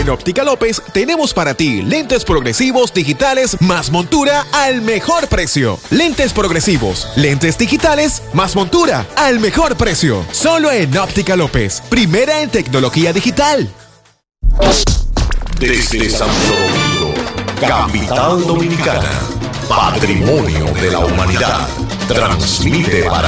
En Óptica López tenemos para ti lentes progresivos digitales más montura al mejor precio. Lentes progresivos, lentes digitales más montura al mejor precio. Solo en Óptica López, primera en tecnología digital. Desde Santo Domingo, capital dominicana, patrimonio de la humanidad, transmite para